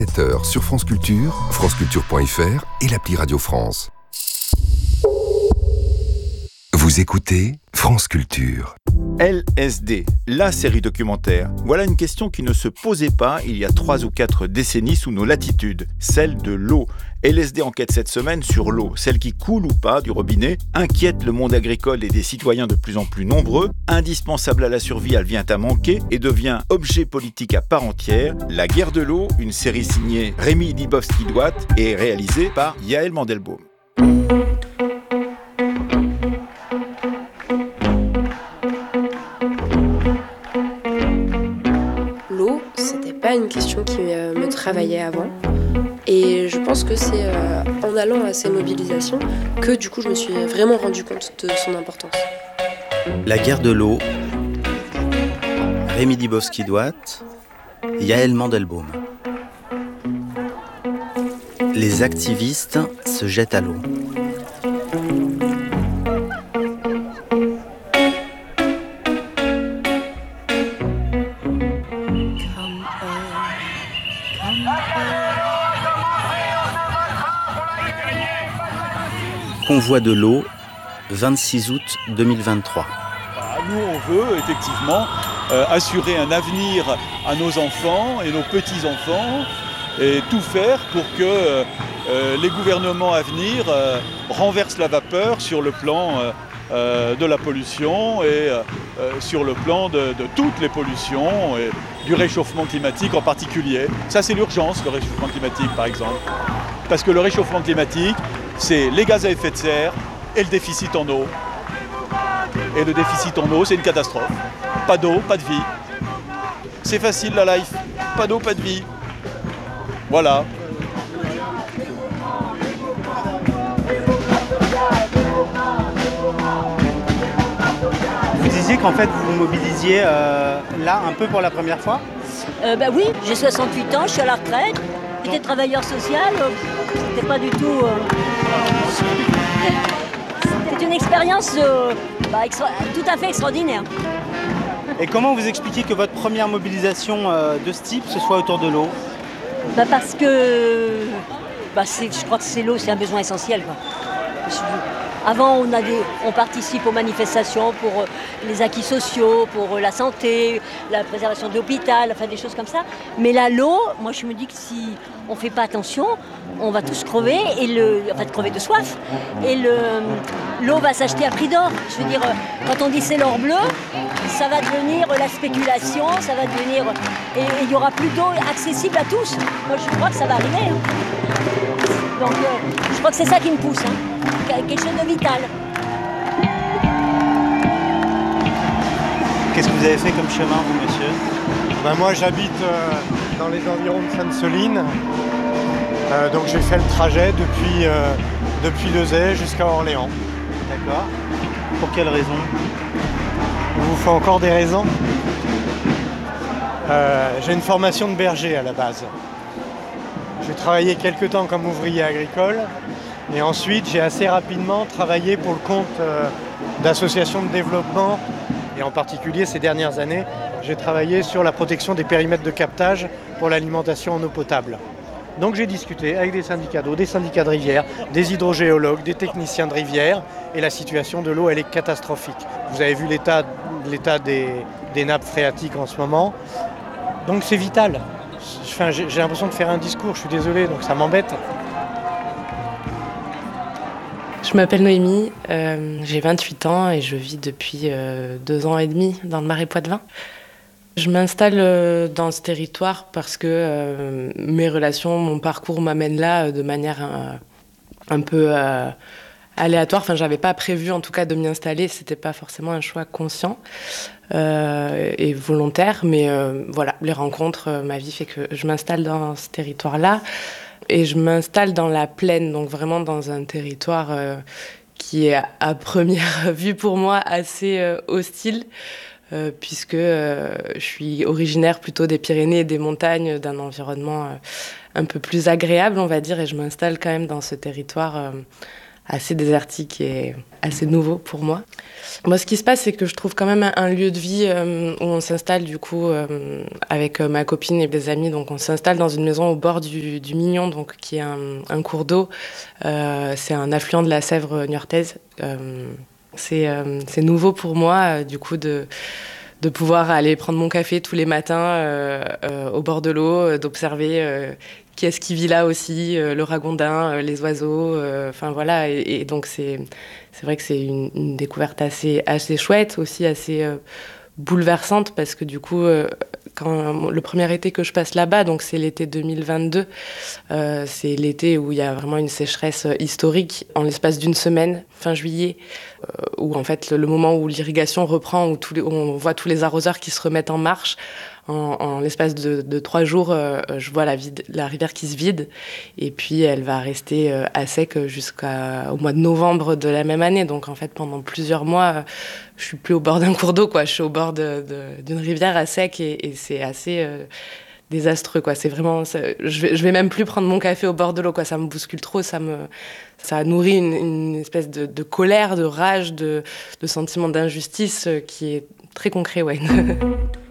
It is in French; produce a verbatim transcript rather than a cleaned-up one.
sept heures sur France Culture, franceculture point f r et l'appli Radio France. Vous écoutez France Culture. L S D, la série documentaire. Voilà une question qui ne se posait pas il y a trois ou quatre décennies sous nos latitudes, celle de l'eau. L S D enquête cette semaine sur l'eau, celle qui coule ou pas du robinet, inquiète le monde agricole et des citoyens de plus en plus nombreux, indispensable à la survie, elle vient à manquer et devient objet politique à part entière. La guerre de l'eau, une série signée Rémi Dibowski-Douat et réalisée par Yael Mandelbaum. Pas une question qui euh, me travaillait avant, et je pense que c'est euh, en allant à ces mobilisations que du coup je me suis vraiment rendu compte de son importance. La guerre de l'eau, Rémi Dibowski-Douat, Yael Mandelbaum. Les activistes se jettent à l'eau. Convoi de l'eau, vingt-six août deux mille vingt-trois. Nous, on veut effectivement euh, assurer un avenir à nos enfants et nos petits-enfants et tout faire pour que euh, les gouvernements à venir euh, renversent la vapeur sur le plan euh, euh, de la pollution et euh, sur le plan de, de toutes les pollutions et du réchauffement climatique en particulier. Ça, c'est l'urgence, le réchauffement climatique, par exemple. Parce que le réchauffement climatique, c'est les gaz à effet de serre et le déficit en eau. Et le déficit en eau, c'est une catastrophe. Pas d'eau, pas de vie. C'est facile la life. Pas d'eau, pas de vie. Voilà. Vous disiez qu'en fait vous vous mobilisiez euh, là un peu pour la première fois ? euh, Bah oui, j'ai soixante-huit ans, je suis à la retraite. J'étais travailleur social, euh, c'était pas du tout... Euh... C'était une expérience euh, bah, extra... tout à fait extraordinaire. Et comment vous expliquez que votre première mobilisation euh, de ce type, ce soit autour de l'eau ? bah Parce que bah, c'est, je crois que c'est l'eau, c'est un besoin essentiel, quoi. Avant, on, a des, on participe aux manifestations pour euh, les acquis sociaux, pour euh, la santé, la préservation de l'hôpital, enfin des choses comme ça. Mais là, l'eau, moi je me dis que si on ne fait pas attention, on va tous crever, et le, en fait crever de soif. Et le, l'eau va s'acheter à prix d'or. Je veux dire, quand on dit c'est l'or bleu, ça va devenir la spéculation, ça va devenir... Et il n'y aura plus d'eau accessible à tous. Moi je crois que ça va arriver. Hein. Donc euh, je crois que c'est ça qui me pousse. Hein. Quelque chose de vital. Qu'est-ce que vous avez fait comme chemin, vous, monsieur ? ben Moi, j'habite euh, dans les environs de Sainte-Soline. Euh, donc, j'ai fait le trajet depuis, euh, depuis Lezay jusqu'à Orléans. D'accord. Pour quelles raisons ? Il vous faut encore des raisons ? euh, J'ai une formation de berger à la base. J'ai travaillé quelques temps comme ouvrier agricole. Et ensuite, j'ai assez rapidement travaillé pour le compte euh, d'associations de développement. Et en particulier, ces dernières années, j'ai travaillé sur la protection des périmètres de captage pour l'alimentation en eau potable. Donc j'ai discuté avec des syndicats d'eau, des syndicats de rivière, des hydrogéologues, des techniciens de rivière. Et la situation de l'eau, elle est catastrophique. Vous avez vu l'état, l'état des, des nappes phréatiques en ce moment. Donc c'est vital. Enfin, j'ai, j'ai l'impression de faire un discours, je suis désolé, donc ça m'embête. Je m'appelle Noémie, euh, j'ai vingt-huit ans et je vis depuis euh, deux ans et demi dans le Marais Poitevin. Je m'installe euh, dans ce territoire parce que euh, mes relations, mon parcours m'amène là euh, de manière euh, un peu euh, aléatoire. Enfin, j'avais pas prévu en tout cas de m'y installer, c'était pas forcément un choix conscient euh, et volontaire, mais euh, voilà, les rencontres, euh, ma vie fait que je m'installe dans ce territoire-là. Et je m'installe dans la plaine, donc vraiment dans un territoire euh, qui est à première vue pour moi assez euh, hostile, euh, puisque euh, je suis originaire plutôt des Pyrénées et des montagnes, d'un environnement euh, un peu plus agréable, on va dire, et je m'installe quand même dans ce territoire euh, assez désertique et assez nouveau pour moi. Moi, ce qui se passe, c'est que je trouve quand même un, un lieu de vie euh, où on s'installe du coup euh, avec euh, ma copine et des amis. Donc, on s'installe dans une maison au bord du, du Mignon, donc qui est un, un cours d'eau. Euh, c'est un affluent de la Sèvre niortaise. Euh, c'est, euh, c'est nouveau pour moi, euh, du coup, de de pouvoir aller prendre mon café tous les matins euh, euh, au bord de l'eau, euh, d'observer euh, qui est-ce qui vit là aussi, euh, le ragondin, euh, les oiseaux, enfin euh, voilà. Et, et donc c'est c'est vrai que c'est une, une découverte assez assez chouette, aussi assez euh, bouleversante, parce que du coup, euh, quand le premier été que je passe là-bas, donc c'est l'été deux mille vingt-deux, euh, c'est l'été où il y a vraiment une sécheresse historique en l'espace d'une semaine, fin juillet, euh, où en fait le, le moment où l'irrigation reprend, où, tous les, où on voit tous les arroseurs qui se remettent en marche. En, en l'espace de, de trois jours, euh, je vois la, vide, la rivière qui se vide, et puis elle va rester euh, à sec jusqu'au mois de novembre de la même année. Donc en fait, pendant plusieurs mois, euh, je suis plus au bord d'un cours d'eau, quoi. Je suis au bord de, de, d'une rivière à sec, et, et c'est assez euh, désastreux, quoi. C'est vraiment, ça, je vais, je vais même plus prendre mon café au bord de l'eau, quoi. Ça me bouscule trop, ça me, ça nourrit une, une espèce de, de colère, de rage, de, de sentiment d'injustice euh, qui est très concret, ouais.